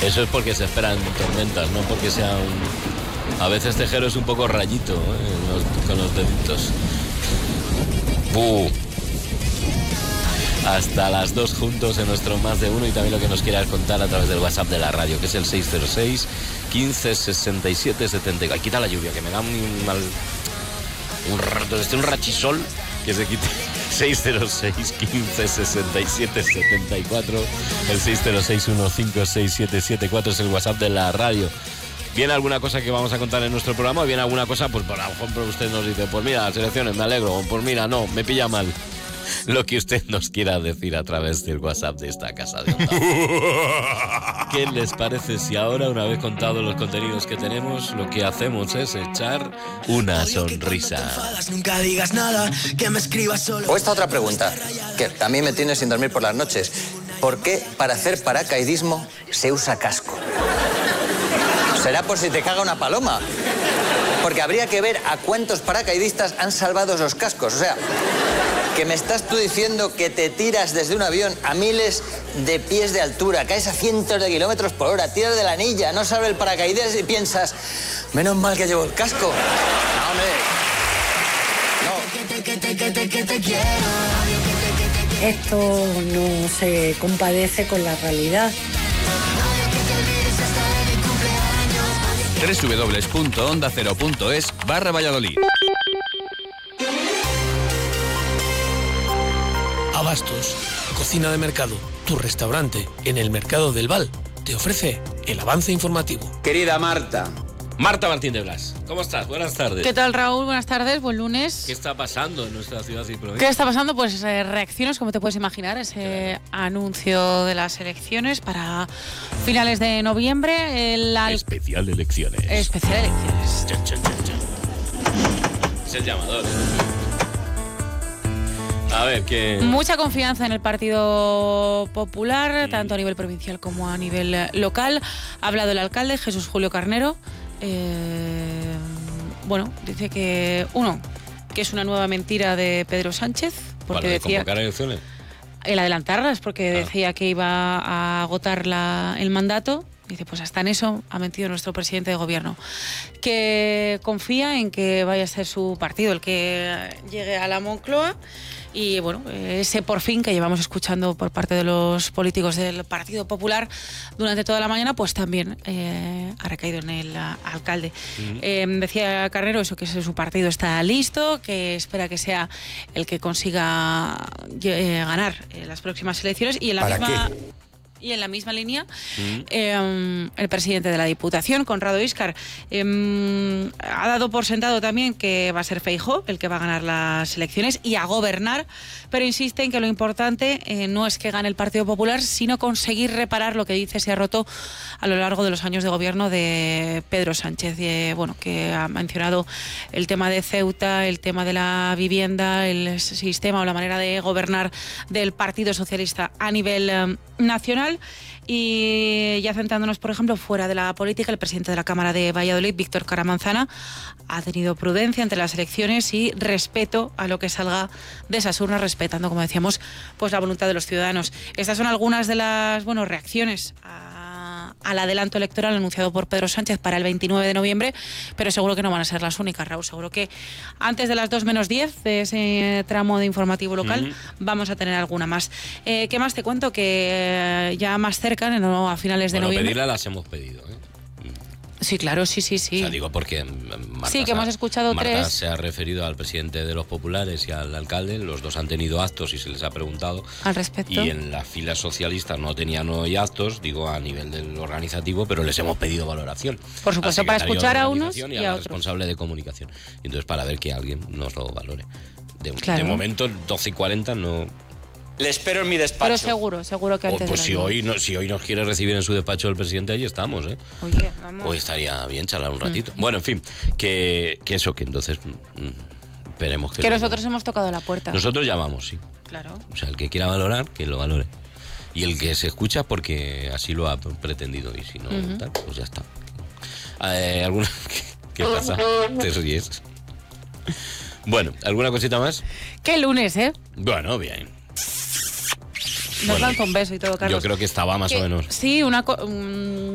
Eso es porque se esperan tormentas, no porque sea un... A veces Tejero es un poco rayito, con los deditos. Hasta las 2 juntos en nuestro Más de Uno, y también lo que nos quieras contar a través del WhatsApp de la radio, que es el 606 15 67 74. Ay, quita la lluvia, que me da un rachisol, que se quite. 606 15 67 74, el 606 156774 es el WhatsApp de la radio. ¿Viene alguna cosa que vamos a contar en nuestro programa? ¿O viene alguna cosa? Pues por ejemplo usted nos dice, pues mira, las elecciones, me alegro, o pues mira, no, me pilla mal. Lo que usted nos quiera decir a través del WhatsApp de esta casa de Onda. ¿Qué les parece si ahora, una vez contados los contenidos que tenemos, lo que hacemos es echar una sonrisa? Nunca digas nada, que me escribas solo. O esta otra pregunta, que también me tiene sin dormir por las noches. ¿Por qué para hacer paracaidismo se usa casco? ¿Será por si te caga una paloma? Porque habría que ver a cuántos paracaidistas han salvado esos cascos. O sea, que me estás tú diciendo que te tiras desde un avión a miles de pies de altura, caes a cientos de kilómetros por hora, tiras de la anilla, no sale el paracaídas y piensas, menos mal que llevo el casco. No, hombre. No. Esto no se compadece con la realidad. www.ondacero.es/Valladolid. Abastos, cocina de mercado, tu restaurante en el Mercado del Val te ofrece el avance informativo. Querida Marta Martín de Blas, ¿cómo estás? Buenas tardes. ¿Qué tal, Raúl? Buenas tardes, buen lunes. ¿Qué está pasando en nuestra ciudad y provincia? ¿Qué está pasando? Pues reacciones, como te puedes imaginar, ese anuncio de las elecciones para finales de noviembre. Especial elecciones. Especial elecciones. Chan, chan, chan, chan. Es el llamador. A ver, ¿qué...? Mucha confianza en el Partido Popular, tanto a nivel provincial como a nivel local. Ha hablado el alcalde, Jesús Julio Carnero. Bueno, dice que es una nueva mentira de Pedro Sánchez, porque decía convocar elecciones. El adelantarlas, porque decía que iba a agotar el mandato. Dice, pues hasta en eso ha mentido nuestro presidente de gobierno, que confía en que vaya a ser su partido el que llegue a la Moncloa. Y bueno, ese por fin que llevamos escuchando por parte de los políticos del Partido Popular durante toda la mañana, pues también ha recaído en el alcalde. Decía Carnero eso, que su partido está listo, que espera que sea el que consiga ganar las próximas elecciones, y en la misma... ¿qué? Y en la misma línea, el presidente de la Diputación, Conrado Íscar, ha dado por sentado también que va a ser Feijóo el que va a ganar las elecciones y a gobernar, pero insiste en que lo importante no es que gane el Partido Popular, sino conseguir reparar lo que dice se ha roto a lo largo de los años de gobierno de Pedro Sánchez. Bueno, que ha mencionado el tema de Ceuta, el tema de la vivienda, el sistema o la manera de gobernar del Partido Socialista a nivel nacional. Y ya centrándonos, por ejemplo, fuera de la política, el presidente de la Cámara de Valladolid, Víctor Caramanzana, ha tenido prudencia ante las elecciones y respeto a lo que salga de esas urnas, respetando, como decíamos, pues la voluntad de los ciudadanos. Estas son algunas de las reacciones al adelanto electoral anunciado por Pedro Sánchez para el 29 de noviembre, pero seguro que no van a ser las únicas, Raúl. Seguro que antes de las 2 menos 10 de ese tramo de informativo local vamos a tener alguna más. ¿Qué más te cuento? Que ya más cerca, a finales de noviembre... Pedirla las hemos pedido, ¿eh? Sí, claro, sí. O sea, digo porque Marta, que hemos escuchado Marta se ha referido al presidente de los populares y al alcalde. Los dos han tenido actos y se les ha preguntado al respecto. Y en las filas socialistas no tenían hoy actos, digo, a nivel del organizativo, pero les hemos pedido valoración. Por supuesto, para escuchar a unos y a otros. Responsable de comunicación. Y entonces para ver que alguien nos lo valore. De momento, 12:40 no... Le espero en mi despacho. Pero seguro que antes pues si hoy nos quiere recibir en su despacho el presidente, ahí estamos, ¿eh? Oye, vamos. Hoy estaría bien charlar un ratito. Bueno, en fin, que entonces esperemos que... Que nosotros hemos tocado la puerta. Nosotros llamamos, sí. Claro. O sea, el que quiera valorar, que lo valore. Y el que se escucha porque así lo ha pretendido, y si no, tal, pues ya está. ¿Alguna? ¿Qué pasa? ¿Te ríes? Bueno, ¿alguna cosita más? ¿Qué lunes, eh? Bueno, bien. Nos lanza un beso y todo, Carlos. Yo creo que estaba más o menos. Sí,